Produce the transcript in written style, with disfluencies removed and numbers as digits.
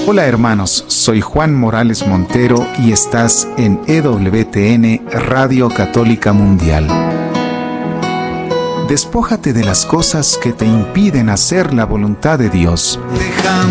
Hola hermanos, soy Juan Morales Montero y estás en EWTN Radio Católica Mundial. Despójate de las cosas que te impiden hacer la voluntad de Dios. Déjame